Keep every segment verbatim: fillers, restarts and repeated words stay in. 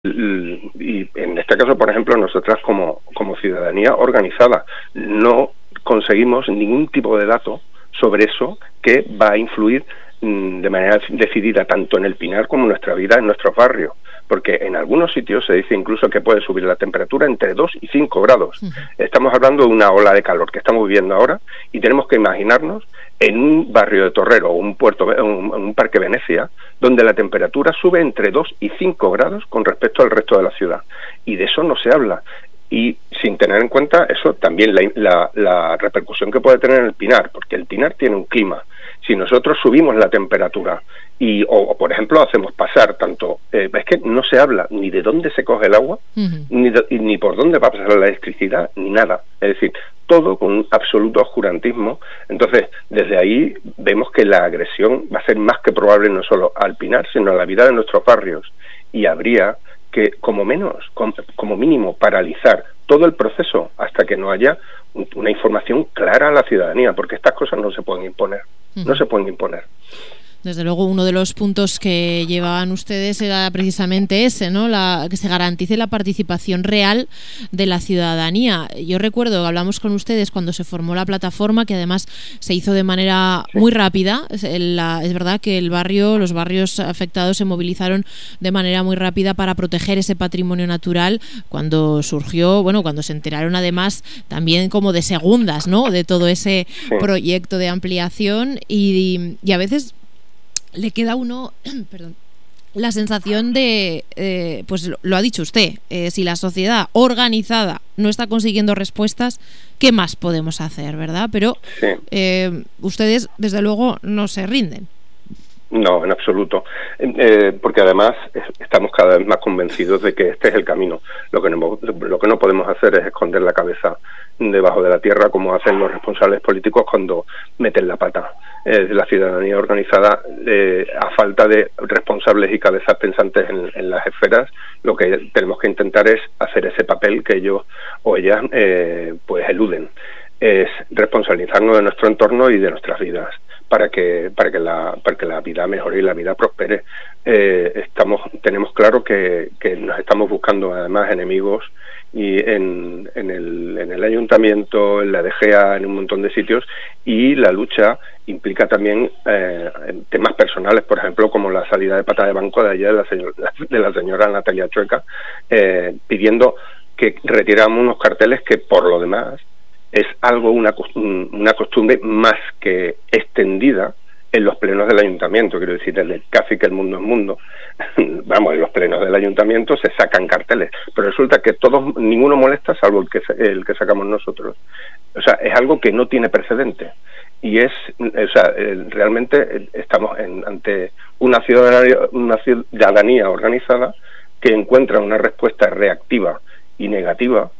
Y en este caso, por ejemplo, nosotras como, como ciudadanía organizada no conseguimos ningún tipo de dato sobre eso que va a influir mmm, de manera decidida tanto en el Pinar como en nuestra vida, en nuestros barrios, porque en algunos sitios se dice incluso que puede subir la temperatura entre dos y cinco grados. Uh-huh. Estamos hablando de una ola de calor que estamos viviendo ahora y tenemos que imaginarnos en un barrio de Torrero o un puerto, un, un parque Venecia, donde la temperatura sube entre dos y cinco grados con respecto al resto de la ciudad. Y de eso no se habla. Y sin tener en cuenta eso también la, la, la repercusión que puede tener en el Pinar, porque el Pinar tiene un clima. Si nosotros subimos la temperatura y, o, o por ejemplo, hacemos pasar tanto... Eh, es que no se habla ni de dónde se coge el agua, uh-huh. ni, de, ni por dónde va a pasar la electricidad, ni nada. Es decir, todo con un absoluto oscurantismo. Entonces, desde ahí vemos que la agresión va a ser más que probable no solo al Pinar, sino a la vida de nuestros barrios. Y habría que, como menos, como, como mínimo, paralizar todo el proceso hasta que no haya una información clara a la ciudadanía, porque estas cosas no se pueden imponer, uh-huh. no se pueden imponer. Desde luego, uno de los puntos que llevaban ustedes era precisamente ese, ¿no? La, que se garantice la participación real de la ciudadanía. Yo recuerdo que hablamos con ustedes cuando se formó la plataforma, que además se hizo de manera sí. muy rápida. Es, la, es verdad que el barrio, los barrios afectados se movilizaron de manera muy rápida para proteger ese patrimonio natural cuando surgió, bueno, cuando se enteraron además también como de segundas, ¿no? De todo ese sí. proyecto de ampliación y, y a veces le queda a uno, perdón, la sensación de, eh, pues lo, lo ha dicho usted, eh, si la sociedad organizada no está consiguiendo respuestas, ¿qué más podemos hacer, verdad? Pero sí. eh, ustedes, desde luego, no se rinden. No, en absoluto, eh, porque además estamos cada vez más convencidos de que este es el camino. Lo que no, lo que no podemos hacer es esconder la cabeza debajo de la tierra como hacen los responsables políticos cuando meten la pata. Eh, la ciudadanía organizada, eh, a falta de responsables y cabezas pensantes en, en las esferas, lo que tenemos que intentar es hacer ese papel que ellos o ellas eh, pues eluden. Es responsabilizarnos de nuestro entorno y de nuestras vidas para que para que la para que la vida mejore y la vida prospere. Eh, estamos tenemos claro que, que nos estamos buscando además enemigos y en, en el en el ayuntamiento, en la D G A, en un montón de sitios, y la lucha implica también eh, temas personales, por ejemplo, como la salida de pata de banco de ayer de la señora, de la señora Natalia Chueca, eh, pidiendo que retiráramos unos carteles que por lo demás es algo, una, una costumbre más que extendida en los plenos del ayuntamiento. Quiero decir, desde casi que el mundo es mundo, vamos, en los plenos del ayuntamiento se sacan carteles, pero resulta que todos, ninguno molesta salvo el que, el que sacamos nosotros. O sea, es algo que no tiene precedente y es, o sea, realmente estamos en, ante una ciudadanía, una ciudadanía organizada que encuentra una respuesta reactiva y negativa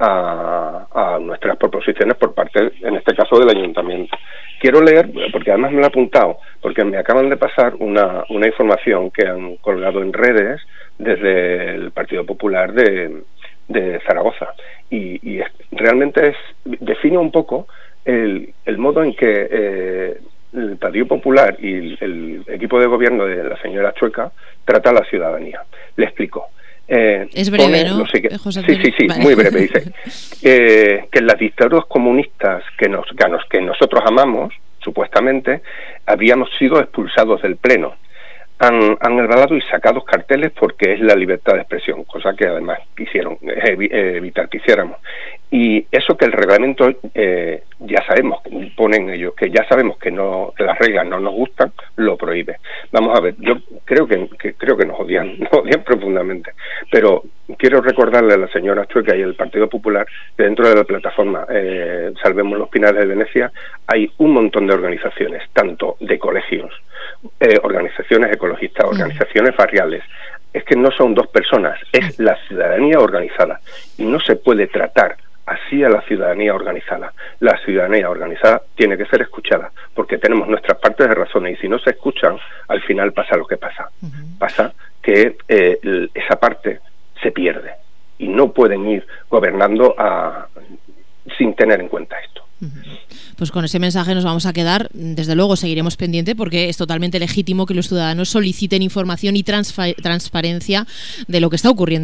A, a nuestras proposiciones por parte, en este caso, del ayuntamiento. Quiero leer, porque además me lo he apuntado, porque me acaban de pasar una, una información que han colgado en redes desde el Partido Popular de, de Zaragoza, y, y es, realmente es, define un poco el, el modo en que eh, el Partido Popular y el, el equipo de gobierno de la señora Chueca trata a la ciudadanía. Le explico. Eh, es breve, ¿no? no sé qué, sí, sí, sí, vale. Muy breve. Dice eh, que en las dictaduras comunistas que, nos, que, nos, que nosotros amamos, supuestamente, habíamos sido expulsados del pleno. Han, han grabado y sacado carteles porque es la libertad de expresión, cosa que además quisieron evi evitar que hiciéramos. Y eso que el reglamento eh, ya sabemos, ponen ellos, que ya sabemos que no, que las reglas no nos gustan, lo prohíbe. Vamos a ver, yo creo que, que creo que nos odian, nos odian profundamente, pero quiero recordarle a la señora Chueca y al Partido Popular que dentro de la plataforma eh, Salvemos los Pinares de Venecia hay un montón de organizaciones, tanto de colegios, eh, organizaciones ecologistas, organizaciones barriales. Es que no son dos personas, es la ciudadanía organizada y no se puede tratar así a la ciudadanía organizada. La ciudadanía organizada tiene que ser escuchada, porque tenemos nuestras partes de razón, y si no se escuchan, al final pasa lo que pasa. Uh-huh. Pasa que eh, esa parte se pierde, y no pueden ir gobernando a, sin tener en cuenta esto. Uh-huh. Pues con ese mensaje nos vamos a quedar. Desde luego seguiremos pendiente porque es totalmente legítimo que los ciudadanos soliciten información y transpa- transparencia de lo que está ocurriendo